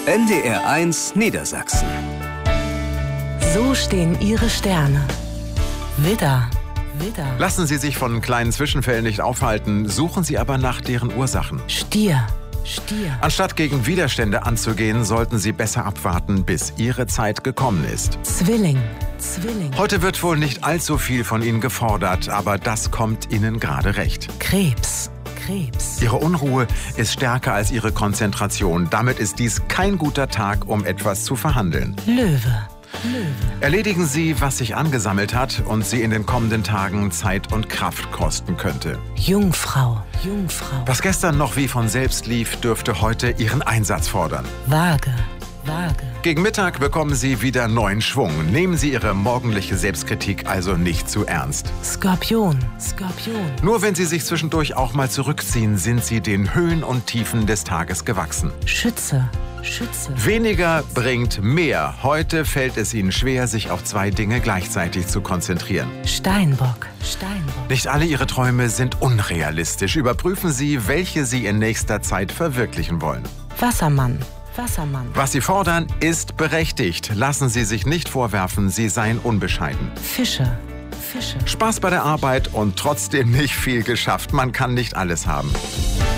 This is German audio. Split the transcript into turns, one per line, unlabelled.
NDR1 Niedersachsen.
So stehen Ihre Sterne. Widder, Widder.
Lassen Sie sich von kleinen Zwischenfällen nicht aufhalten, suchen Sie aber nach deren Ursachen.
Stier, Stier.
Anstatt gegen Widerstände anzugehen, sollten Sie besser abwarten, bis Ihre Zeit gekommen ist.
Zwilling, Zwilling.
Heute wird wohl nicht allzu viel von Ihnen gefordert, aber das kommt Ihnen gerade recht.
Krebs, Krebs.
Ihre Unruhe ist stärker als Ihre Konzentration. Damit ist dies kein guter Tag, um etwas zu verhandeln.
Löwe, Löwe.
Erledigen Sie, was sich angesammelt hat und Sie in den kommenden Tagen Zeit und Kraft kosten könnte.
Jungfrau, Jungfrau.
Was gestern noch wie von selbst lief, dürfte heute Ihren Einsatz fordern.
Waage, Waage.
Gegen Mittag bekommen Sie wieder neuen Schwung. Nehmen Sie Ihre morgendliche Selbstkritik also nicht zu ernst.
Skorpion, Skorpion.
Nur wenn Sie sich zwischendurch auch mal zurückziehen, sind Sie den Höhen und Tiefen des Tages gewachsen.
Schütze, Schütze.
Weniger bringt mehr. Heute fällt es Ihnen schwer, sich auf zwei Dinge gleichzeitig zu konzentrieren.
Steinbock, Steinbock.
Nicht alle Ihre Träume sind unrealistisch. Überprüfen Sie, welche Sie in nächster Zeit verwirklichen wollen.
Wassermann, Wassermann.
Was Sie fordern, ist berechtigt. Lassen Sie sich nicht vorwerfen, Sie seien unbescheiden.
Fische, Fische.
Spaß bei der Arbeit und trotzdem nicht viel geschafft. Man kann nicht alles haben.